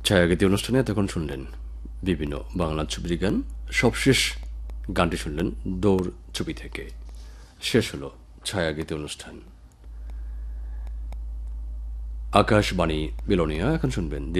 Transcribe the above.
ছায়াগীতি অনুষ্ঠানে এতক্ষণ শুনলেন বিভিন্ন বাংলা ছবির গান। সবশেষ গানটি শুনলেন দৌড় ছবি থেকে। শেষ হল ছায়াগীতি অনুষ্ঠান। আকাশবাণী বিলোনিয়া। এখন শুনবেন